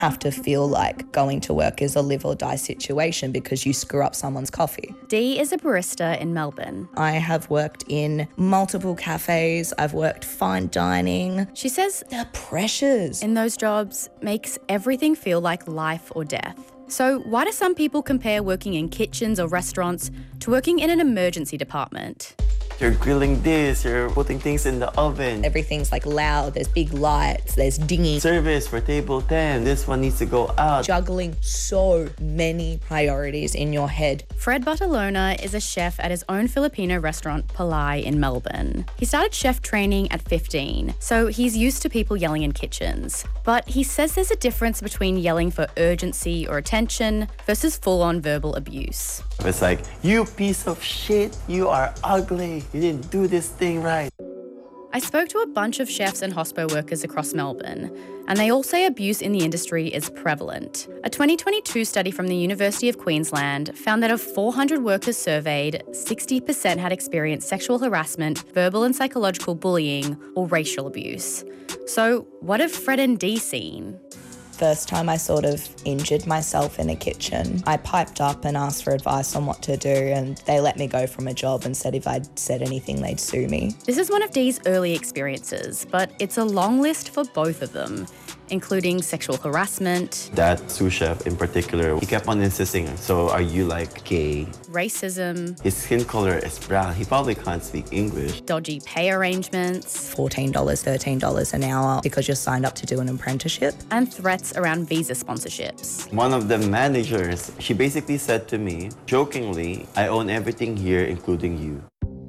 have to feel like going to work is a live or die situation because you screw up someone's coffee. Dee is a barista in Melbourne. I have worked in multiple cafes. I've worked fine dining. She says The pressures. in those jobs makes everything feel like life or death. So why do some people compare working in kitchens or restaurants to working in an emergency department? You're grilling this, you're putting things in the oven. Everything's like loud, there's big lights, there's dinging. Service for table 10, this one needs to go out. Juggling so many priorities in your head. Fred Bartolona is a chef at his own Filipino restaurant, Palay, in Melbourne. He started chef training at 15, so he's used to people yelling in kitchens. But he says there's a difference between yelling for urgency or attention versus full-on verbal abuse. It's like, you piece of shit, you are ugly, you didn't do this thing right. I spoke to a bunch of chefs and hospo workers across Melbourne, and they all say abuse in the industry is prevalent. A 2022 study from the University of Queensland found that of 400 workers surveyed, 60% had experienced sexual harassment, verbal and psychological bullying, or racial abuse. So what have Fred and Dee seen? First time I sort of injured myself in a kitchen, I piped up and asked for advice on what to do, and they let me go from a job and said if I'd said anything, they'd sue me. This is one of Dee's early experiences, but it's a long list for both of them, including sexual harassment, That sous chef in particular, he kept on insisting, so are you like gay? racism, His skin color is brown, he probably can't speak English. dodgy pay arrangements, $14, $13 an hour because you're signed up to do an apprenticeship. and threats around visa sponsorships. One of the managers, she basically said to me, jokingly, I own everything here, including you.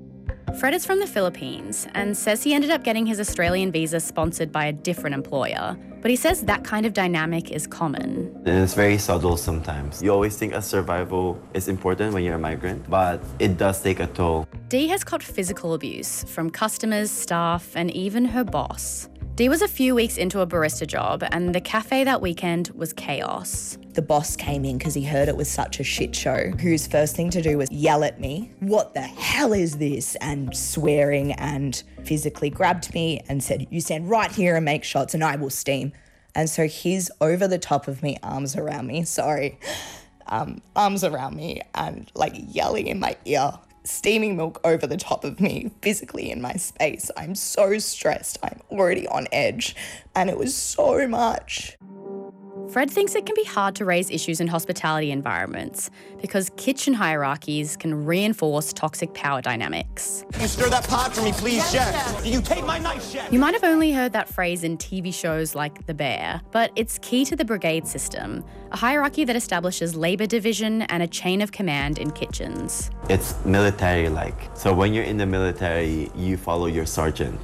Fred is from the Philippines and says he ended up getting his Australian visa sponsored by a different employer. But he says that kind of dynamic is common. And it's very subtle sometimes. You always think survival is important when you're a migrant, but it does take a toll. Dee has caught physical abuse from customers, staff, and even her boss. Dee was a few weeks into a barista job, and the cafe that weekend was chaos. The boss came in because he heard it was such a shit show, whose first thing to do was yell at me, "What the hell is this?" and swearing, and physically grabbed me and said, "You stand right here and make shots and I will steam." And so he's over the top of me, arms around me and like yelling in my ear, steaming milk over the top of me, physically in my space. I'm so stressed. I'm already on edge. And it was so much. Fred thinks it can be hard to raise issues in hospitality environments because kitchen hierarchies can reinforce toxic power dynamics. Can you stir that pot for me, please, chef? Can you take my knife, chef? You might have only heard that phrase in TV shows like The Bear, but it's key to the brigade system, a hierarchy that establishes labour division and a chain of command in kitchens. It's military-like. So when you're in the military, you follow your sergeant.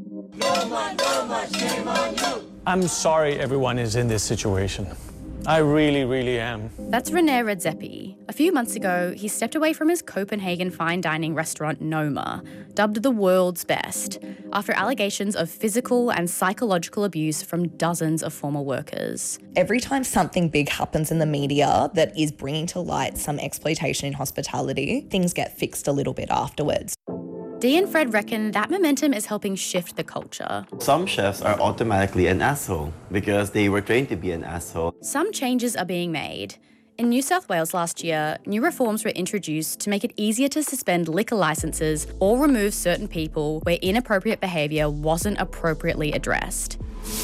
I'm sorry everyone is in this situation. I really, really am. That's René Redzepi. A few months ago, he stepped away from his Copenhagen fine dining restaurant Noma, dubbed the world's best, after allegations of physical and psychological abuse from dozens of former workers. Every time something big happens in the media that is bringing to light some exploitation in hospitality, things get fixed a little bit afterwards. Dee and Fred reckon that momentum is helping shift the culture. Some chefs are automatically an asshole because they were trained to be an asshole. Some changes are being made. In New South Wales last year, new reforms were introduced to make it easier to suspend liquor licences or remove certain people where inappropriate behaviour wasn't appropriately addressed.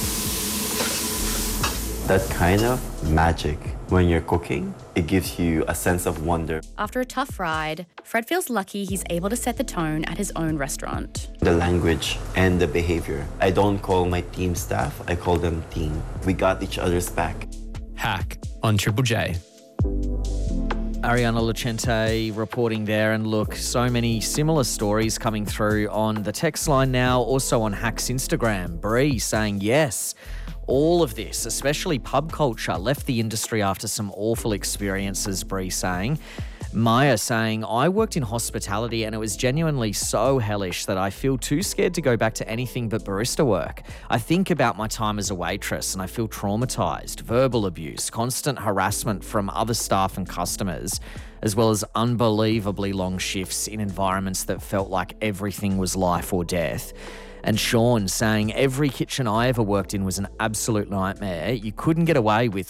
That kind of magic, when you're cooking, it gives you a sense of wonder. After a tough ride, Fred feels lucky he's able to set the tone at his own restaurant. The language and the behavior. I don't call my team staff, I call them team. We got each other's back. Hack on Triple J. Ariana Lucente reporting there, and look, so many similar stories coming through on the text line now, also on Hack's Instagram. Bree saying yes. All of this, especially pub culture, left the industry after some awful experiences, Bree saying. Maya saying, I worked in hospitality and it was genuinely so hellish that I feel too scared to go back to anything but barista work. I think about my time as a waitress and I feel traumatised. Verbal abuse, constant harassment from other staff and customers, as well as unbelievably long shifts in environments that felt like everything was life or death. And Sean saying, every kitchen I ever worked in was an absolute nightmare. You couldn't get away with